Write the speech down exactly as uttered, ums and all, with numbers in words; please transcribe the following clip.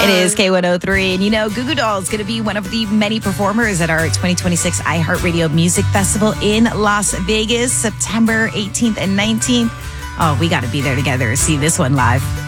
is K one oh three. And you know, Goo Goo Dolls is going to be one of the many performers at our twenty twenty-six iHeartRadio Music Festival in Las Vegas, September eighteenth and nineteenth. Oh, we got to be there together to see this one live.